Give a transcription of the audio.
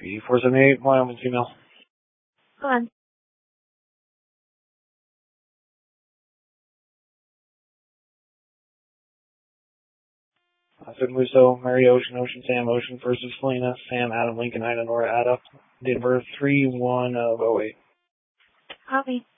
PD478, Wyoming female. Go on. Sid Musso, Mary Ocean, Ocean Sam, Ocean versus Selena, Sam, Adam, Lincoln, Ida, Nora, Ada. Date of birth 3/1/08. Copy.